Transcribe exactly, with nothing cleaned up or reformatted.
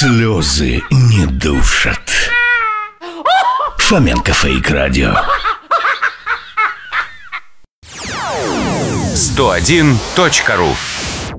Слезы не душат. Фоменко Фейк Радио. сто один точка ру